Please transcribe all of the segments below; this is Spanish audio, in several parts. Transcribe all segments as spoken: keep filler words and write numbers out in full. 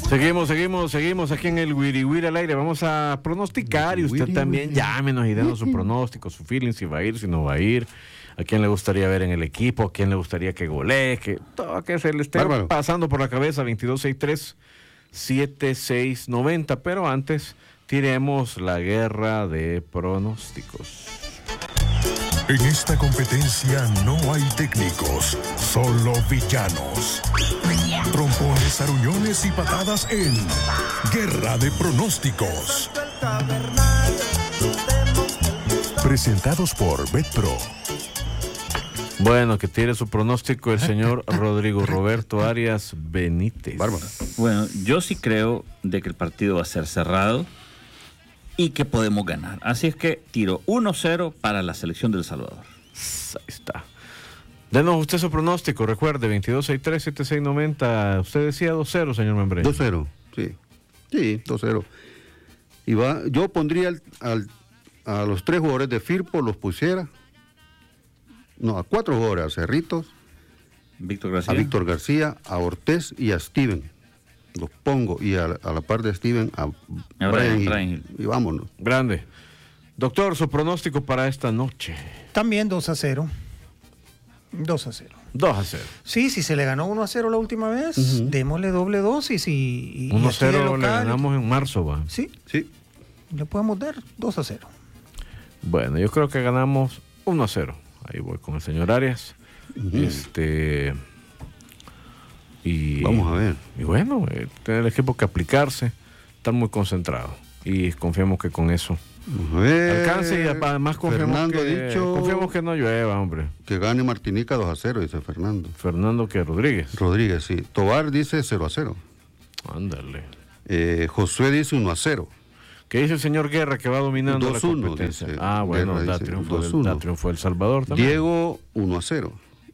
Seguimos, seguimos, seguimos aquí en el Wiri Wiri al aire. Vamos a pronosticar y usted wiri, también wiri. Llámenos y denos su pronóstico, su feeling, si va a ir, si no va a ir, a quién le gustaría ver en el equipo, a quién le gustaría que golee, que todo que se le esté Bárbaro. pasando por la cabeza. Veintidós sesenta y tres setenta y seis noventa, pero antes tiremos la guerra de pronósticos. En esta competencia no hay técnicos, solo villanos. Trompones, aruñones y patadas en Guerra de Pronósticos. Presentados por BetPro. Bueno, que tire su pronóstico el señor Rodrigo Roberto Arias Benítez. Bárbaro. Bueno, yo sí creo de que el partido va a ser cerrado y que podemos ganar. Así es que tiro uno cero para la selección de El Salvador. Ahí está. Denos usted su pronóstico, recuerde, veintidós sesenta y tres setenta y seis noventa. Usted decía dos cero, señor Membreño. dos cero, sí. Sí, dos cero. Y va, yo pondría al, al, a los tres jugadores de Firpo, los pusiera. No, a cuatro jugadores, a Cerritos, Víctor García. a Víctor García, a Ortiz y a Steven. Los pongo, y a, a la par de Steven, a, a Brian, Brian Hill. Y vámonos. Grande. Doctor, su pronóstico para esta noche. También dos a cero. dos a cero. dos a cero. Sí, si se le ganó uno a cero la última vez, uh-huh. démosle doble dosis y... uno a cero le ganamos en marzo, va. Sí. Sí. Le podemos dar dos a cero. Bueno, yo creo que ganamos uno a cero. Ahí voy con el señor Arias. Uh-huh. Este... Y, Vamos a ver. Y bueno, eh, tener el equipo que aplicarse, estar muy concentrado. Y confiamos que con eso alcance y además confiamos que, dicho confiamos que no llueva, hombre. Que gane Martinica dos a cero, dice Fernando. Fernando que Rodríguez. Rodríguez, sí. Tobar dice cero a cero. Ándale. Eh, Josué dice uno a cero. ¿Qué dice el señor Guerra que va dominando dos la uno, competencia? Dice, ah, bueno, Guerra da, dice triunfo del, da triunfo El Salvador también. Diego uno a cero.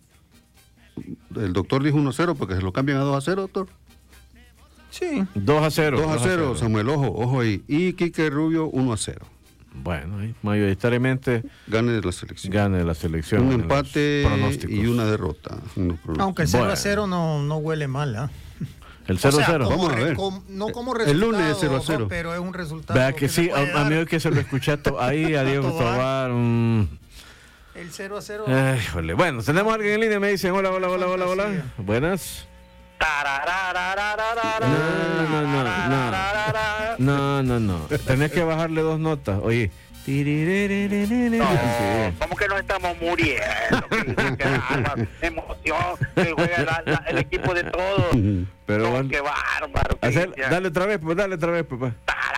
El doctor dijo uno a cero porque se lo cambian a dos a cero, doctor. Sí. dos a cero. dos a cero, Samuel, ojo, ojo ahí. Y Quique Rubio uno a cero. Bueno, ahí mayoritariamente gane la selección. Gane la selección. Un empate y una derrota. Aunque el cero a cero no, no huele mal, ¿ah? ¿eh? El cero a cero. O sea, vamos a ver. Com, no como resultado. El lunes es cero a cero. Pero es un resultado. Vea que, que sí, a, a mí que se lo escuché ahí a Diego Tobar. Um, el cero a cero. Eh, jole. Bueno, tenemos a alguien en línea, me dicen hola, hola, hola, hola, hola. Buenas. No, no, no, no. No, no, no. Tenés que bajarle dos notas. Oye. No, ¿cómo que nos estamos muriendo? Que emoción, que juega la, la, el equipo de todos. Pero no, van... qué bárbaro. Hacer, dale otra vez, pues dale otra vez, papá.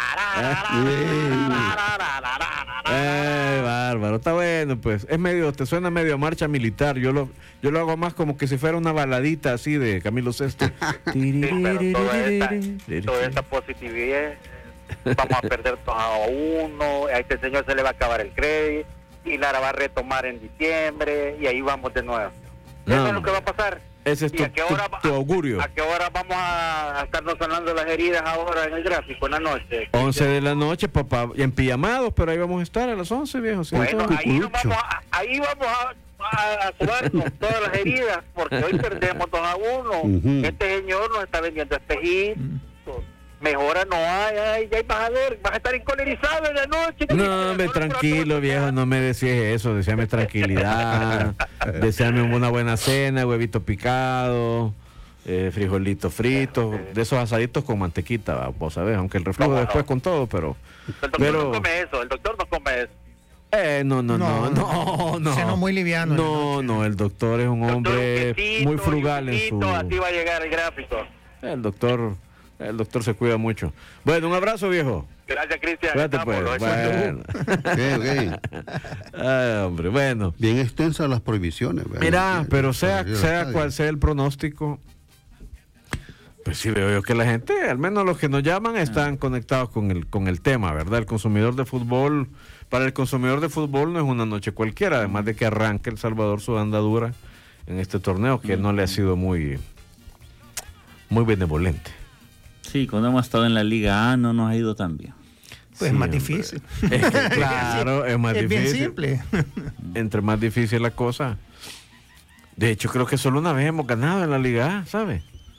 Ay, bárbaro, está bueno, pues. Es medio, te suena medio a marcha militar. Yo lo, yo lo hago más como que si fuera una baladita así de Camilo Sesto. Sí, pero toda esta, toda esta positividad. Vamos a perder dos a uno, a este señor se le va a acabar el crédito y Lara va a retomar en diciembre y ahí vamos de nuevo. No, Eso es lo que va a pasar. Ese es tu, ¿Y a qué hora, tu, tu augurio? A, ¿A qué hora vamos a, a estarnos sanando las heridas ahora en el gráfico, en la noche? once de la noche, papá, en pijamados, pero ahí vamos a estar a las once, viejo. ¿Sí? Bueno, ahí vamos a, ahí vamos a, a curarnos todas las heridas, porque hoy perdemos dos a uno. Uh-huh. Este señor nos está vendiendo espejitos. Mejora no hay, ay, ya vas a ver, vas a estar encolerizado en la noche. No, hombre, tranquilo, viejo, no me decías eso, deseame tranquilidad, deseame una buena cena, huevito picado, eh, frijolito frito, de esos asaditos con mantequita, vos sabés, aunque el reflujo no, después no. Con todo, pero... El doctor pero... no come eso, el doctor no come eso. Eh, no, no, no, no, no. no. muy liviano. No, no, el doctor es un hombre quesito, muy frugal en su... Así va a llegar el gráfico. El doctor... El doctor se cuida mucho. Bueno, un abrazo, viejo. Gracias, Cristian. Cuídate, pues. Bueno. Okay, okay. Ay, hombre, bueno. Bien extensas las prohibiciones. ¿verdad? Mira, pero sea, sea cual sea el pronóstico, pues sí veo yo que la gente, al menos los que nos llaman, están conectados con el, con el tema, ¿verdad? El consumidor de fútbol, para el consumidor de fútbol no es una noche cualquiera, además de que arranque El Salvador su andadura en este torneo, que no le ha sido muy, muy benevolente. Sí, cuando hemos estado en la Liga A no nos ha ido tan bien. Pues sí, más difícil. Es que, claro, es más es difícil. Es bien simple. Entre más difícil la cosa. De hecho, creo que solo una vez hemos ganado en la Liga A, ¿sabes?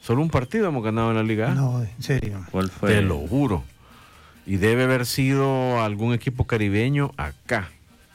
Solo un partido hemos ganado en la Liga A. No, en serio. ¿Cuál fue? Te lo juro. Y debe haber sido algún equipo caribeño acá.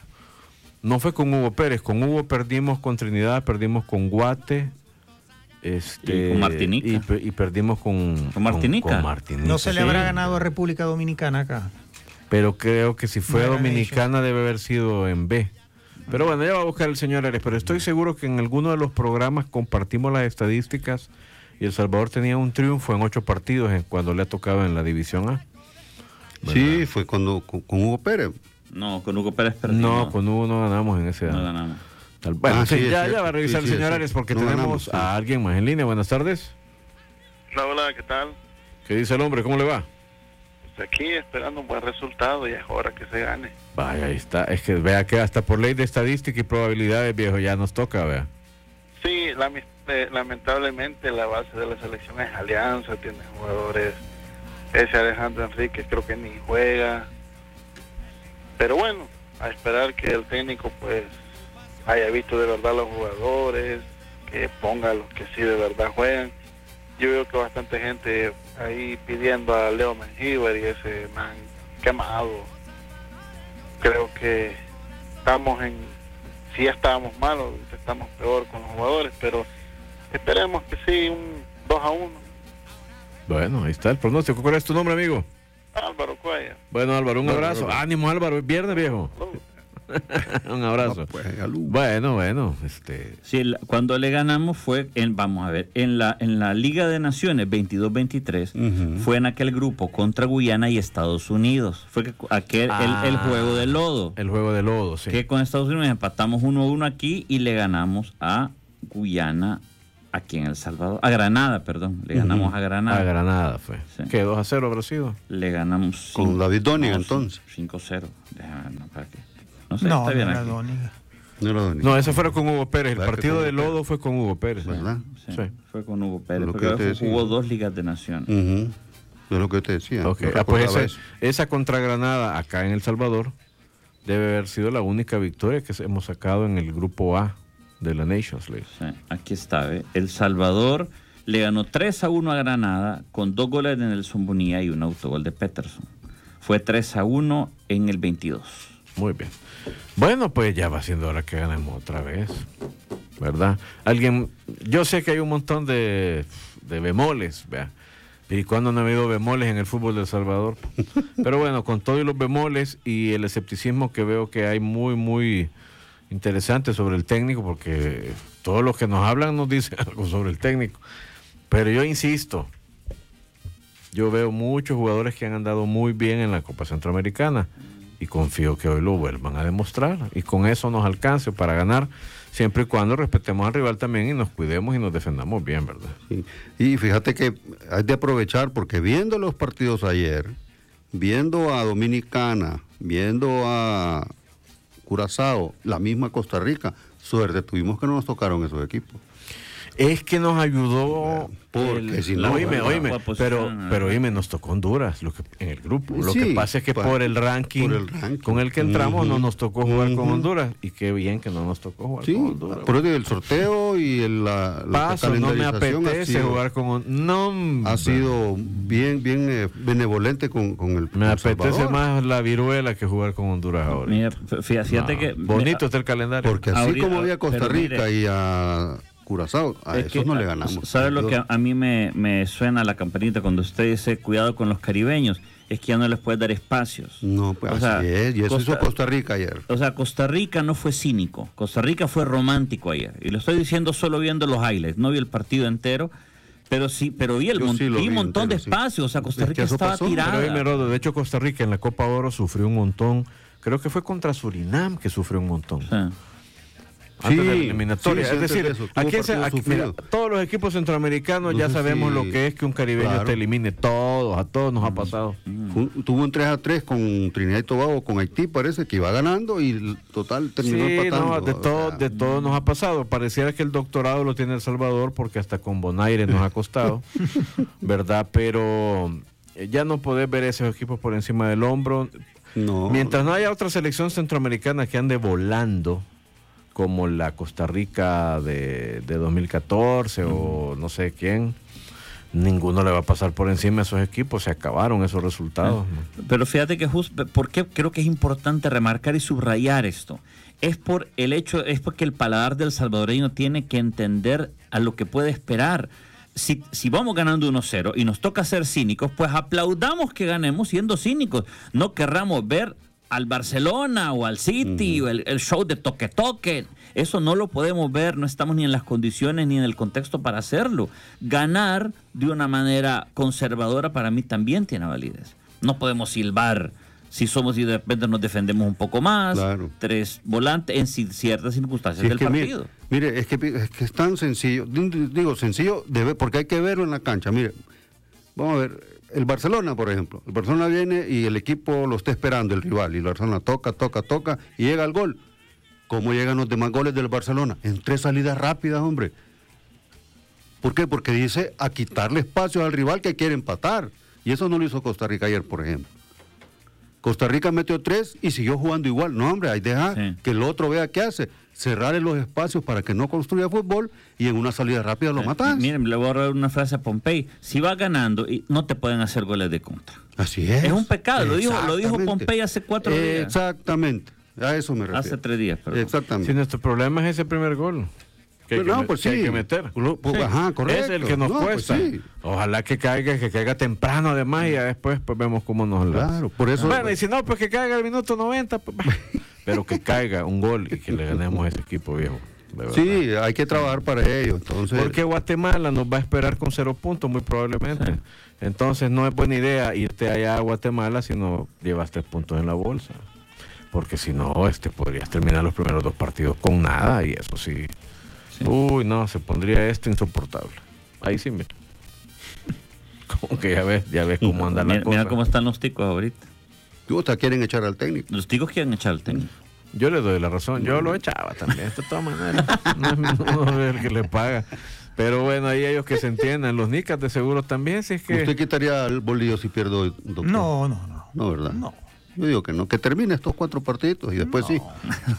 No fue con Hugo Pérez. Con Hugo perdimos con Trinidad, perdimos con Guate. Este, Y con Martinica. Y, pe- y perdimos con, ¿Con Martinica? con Martinica, No se le sí. habrá ganado a República Dominicana acá. Pero creo que si fue No a eran Dominicana debe haber sido en B. Pero bueno, ya va a buscar el señor Ares. Pero estoy seguro que en alguno de los programas compartimos las estadísticas y El Salvador tenía un triunfo en ocho partidos en cuando le ha tocado en la División A. Sí, fue cuando con, con Hugo Pérez. No, con Hugo Pérez perdimos. No, con Hugo no ganamos en ese No año. ganamos. Tal- Bueno, Ah, sí, sí, es ya, cierto. ya va a revisar Sí, el sí, señor es Ares cierto. porque No tenemos ganamos, sí. a alguien más en línea. Buenas tardes. Hola, hola, ¿qué tal? ¿Qué dice el hombre? ¿Cómo le va? Pues aquí esperando un buen resultado y es hora que se gane. Vaya, ahí está. Es que vea que hasta por ley de estadística y probabilidades, viejo, ya nos toca, vea. Sí, lami- eh, lamentablemente la base de la selección es Alianza, tiene jugadores, ese Alejandro Enríquez creo que ni juega. Pero bueno, a esperar que el técnico pues haya visto de verdad los jugadores, que ponga a los que sí de verdad juegan. Yo veo que bastante gente ahí pidiendo a Leo Mengíbar y ese man quemado. Creo que estamos en, si ya estábamos malos, estamos peor con los jugadores, pero esperemos que sí, un dos a uno. Bueno, ahí está el pronóstico. ¿Cuál es tu nombre, amigo? Álvaro Cuaya. Bueno, Álvaro, un Álvaro, abrazo. Álvaro. Ánimo, Álvaro. Es viernes, viejo. Un abrazo. Ah, pues, alú. Bueno, bueno, este... Sí, el- cuando le ganamos fue, en, vamos a ver, en la, en la Liga de Naciones veintidós veintitrés, Ujú. fue en aquel grupo contra Guyana y Estados Unidos. Fue que, aquel, Ah. el, el juego de lodo. El juego de lodo, sí. Que con Estados Unidos empatamos uno a uno aquí y le ganamos a Guyana aquí en El Salvador. A Granada, perdón. Le ganamos a Granada. A Granada fue. Sí. ¿Qué? ¿dos a cero habrá sido? Le ganamos Con cinco- David Dóniga, no, entonces. cinco cero. Déjame, no, para qué. No sé, No, está no bien era aquí. Dóniga. No, era Dóniga. No, ese fue con Hugo Pérez. El ¿Verdad que partido con de Hugo lodo Pérez? fue con Hugo Pérez. ¿Verdad? Sí, Sí. fue con Hugo Pérez, Lo que porque yo te fue- decía. jugó dos ligas de naciones. Ujú. Es lo que te decía. Ok, no ah, pues recordaba ese- eso. esa contra Granada acá en El Salvador debe haber sido la única victoria que hemos sacado en el grupo A de la Nations League. Sí, aquí está, ¿ve? El Salvador le ganó tres a uno a Granada con dos goles de Nelson Bonilla y un autogol de Peterson. Fue tres a uno en el veintidós. Muy bien. Bueno, pues ya va siendo hora que ganemos otra vez, ¿verdad? Alguien, yo sé que hay un montón de, de bemoles, ¿vea? ¿Y cuándo no ha habido bemoles en el fútbol de El Salvador? Pero bueno, con todos los bemoles y el escepticismo que veo que hay muy, muy interesante sobre el técnico, porque todos los que nos hablan nos dicen algo sobre el técnico. Pero yo insisto, yo veo muchos jugadores que han andado muy bien en la Copa Centroamericana y confío que hoy lo vuelvan a demostrar y con eso nos alcance para ganar, siempre y cuando respetemos al rival también y nos cuidemos y nos defendamos bien, ¿verdad? Sí. Y fíjate que hay de aprovechar porque viendo los partidos ayer, viendo a Dominicana, viendo a Curazao, la misma Costa Rica, suerte tuvimos que no nos tocaron esos equipos. Es que nos ayudó. Porque el- si no, oíme, ¿verdad? oíme, La posición, pero, ¿verdad? pero oíme, nos tocó Honduras lo que, en el grupo. Lo Sí, que pasa es que pa- por el, ranking, por el ranking. con el que entramos no Ujú. nos tocó jugar con Ujú. Honduras. Y qué bien que no nos tocó jugar Sí, con Honduras. por eso el sorteo y el, la, la Paso, no me calendarización ha apetece sido- jugar con Honduras. No, hombre. ha sido bien, bien eh, benevolente con, con el Me con apetece Salvador. más la viruela que jugar con Honduras ahora. Mira, fí- fíjate No, que... bonito está el calendario. Porque así Ahorita- como había a Costa pero Rica mire, y a Curazao, a es esos que, no le ganamos. ¿Sabe lo que a, a mí me, me suena la campanita cuando usted dice cuidado con los caribeños? Es que ya no les puede dar espacios. No, pues O así sea, es, y eso Costa- hizo Costa Rica ayer. O sea, Costa Rica no fue cínico. Costa Rica fue romántico ayer. Y lo estoy diciendo solo viendo los highlights. No vi el partido entero. Pero sí, pero vi, el Yo mon- sí lo vi un vi montón entero, de sí. espacio. O sea, Costa Es que Rica eso estaba pasó. tirada. Pero oíme, Rodo, de hecho Costa Rica en la Copa Oro sufrió un montón. Creo que fue contra Surinam que sufrió un montón. Sí. Antes de la Sí, eliminatoria. sí, es antes decir, de eso, tuvo aquí, se- partidos aquí- mira, sufridos. todos los equipos centroamericanos No ya sé sabemos si- lo que es que un caribeño claro. te elimine. Todos, a todos nos ha pasado. Fue un- tuvo un tres a tres con Trinidad y Tobago, con Haití, parece que iba ganando y el total terminó Sí, empatando. no, de o todo, sea, de todo nos ha pasado. Pareciera que el doctorado lo tiene El Salvador porque hasta con Bonaire nos ha costado, ¿verdad? Pero eh, ya no podés ver esos equipos por encima del hombro. no, Mientras no haya otra selección centroamericana que ande volando, como la Costa Rica de, de dos mil catorce o no sé quién, ninguno le va a pasar por encima a esos equipos, se acabaron esos resultados. ¿no? Pero fíjate que justo, ¿por qué creo que es importante remarcar y subrayar esto? Es por el hecho, es porque el paladar del salvadoreño tiene que entender a lo que puede esperar. Si, si vamos ganando uno cero y nos toca ser cínicos, pues aplaudamos que ganemos siendo cínicos. No querramos ver al Barcelona o al City, uh-huh. o el, el show de toque-toque. Eso no lo podemos ver, no estamos ni en las condiciones ni en el contexto para hacerlo. Ganar de una manera conservadora para mí también tiene validez. No podemos silbar si somos y de repente nos defendemos un poco más, claro. tres volantes en ciertas circunstancias sí, del partido. Mire, mire es, que, es que es tan sencillo, digo sencillo de ver, porque hay que verlo en la cancha. Mire, vamos a ver, el Barcelona, por ejemplo, el Barcelona viene y el equipo lo está esperando, el rival, y el Barcelona toca, toca, toca, y llega el gol. ¿Cómo llegan los demás goles del Barcelona? En tres salidas rápidas, hombre. ¿Por qué? Porque dice a quitarle espacio al rival que quiere empatar. Y eso no lo hizo Costa Rica ayer, por ejemplo. Costa Rica metió tres y siguió jugando igual. No, hombre, hay que dejar sí. que el otro vea qué hace. Cerrarle los espacios para que no construya fútbol y en una salida rápida lo matas. Miren, le voy a dar una frase a Pompey. Si vas ganando, y no te pueden hacer goles de contra. Así es. Es un pecado. Lo dijo, lo dijo Pompey hace cuatro días. Exactamente. A eso me refiero. Hace tres días, perdón. Exactamente. Si nuestro problema es ese primer gol. Que, Pero hay, no, que, pues que sí. hay que meter. Sí. Ajá, correcto. Es el que nos no, cuesta. Pues sí. Ojalá que caiga, que caiga temprano además y ya después pues vemos cómo nos la... Claro, por eso... Bueno, y si no, pues que caiga al minuto noventa, pues... pero que caiga un gol y que le ganemos a ese equipo viejo. Sí, hay que trabajar para ello. Entonces... Porque Guatemala nos va a esperar con cero puntos muy probablemente. Sí. Entonces no es buena idea irte allá a Guatemala si no llevas tres puntos en la bolsa. Porque si no, este podrías terminar los primeros dos partidos con nada y eso sí... Sí. Uy, no, se pondría esto insoportable. Ahí sí, mira. Como que ya ves, ya ves cómo anda mira, la cosa. Mira cómo están los ticos ahorita. ¿Tú te quieren echar al técnico? Los ticos quieren echar al técnico. Yo le doy la razón. Yo lo echaba también. De todas maneras, no es no es el que le paga. Pero bueno, ahí ellos que se entiendan. Los nicas de seguro también, si es que... ¿Usted quitaría el bolillo si pierdo hoy, doctor? No, no, no. No, ¿verdad? No. Yo digo que no, que termine estos cuatro partidos y después no. sí.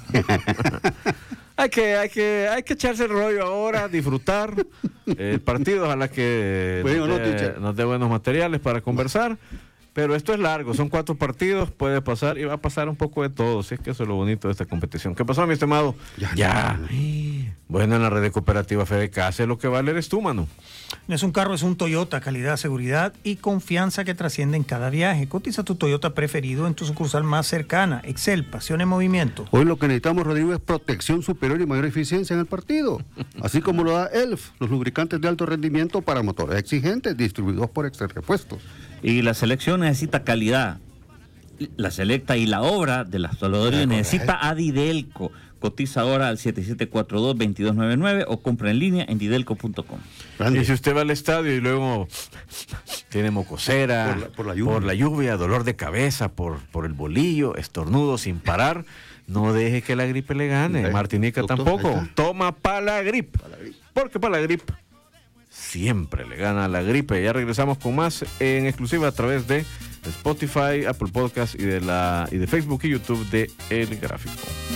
Hay que, hay que, hay que echarse el rollo ahora, disfrutar el partido, ojalá que bueno, nos, no, dé, nos dé buenos materiales para conversar. Pero esto es largo, son cuatro partidos, puede pasar y va a pasar un poco de todo. Si es que eso es lo bonito de esta competición. ¿Qué pasó, mi estimado? Ya. ya. Bueno, en la red de cooperativa Fede Casa, lo que vale eres tú, mano. No es un carro, es un Toyota, calidad, seguridad y confianza que trasciende en cada viaje. Cotiza tu Toyota preferido en tu sucursal más cercana. Excel, pasión en movimiento. Hoy lo que necesitamos, Rodrigo, es protección superior y mayor eficiencia en el partido. Así como lo da E L F, los lubricantes de alto rendimiento para motores exigentes, distribuidos por Extra Repuestos. Y la selección necesita calidad. La selecta y la obra de las salvadoreñas necesita a Didelco. Cotiza ahora al siete siete cuatro dos, dos dos nueve nueve o compra en línea en didelco punto com. Y si usted va al estadio y luego tiene mocosera, por la, por la, lluvia. por la lluvia, dolor de cabeza, por, por el bolillo, estornudo sin parar, no deje que la gripe le gane. Ahí, Martinica doctor, tampoco. Toma Palagrip. Palagrip. Porque Palagrip siempre le gana a la gripe. Ya regresamos con más en exclusiva a través de Spotify, Apple Podcast y de la y de Facebook y YouTube de El Gráfico.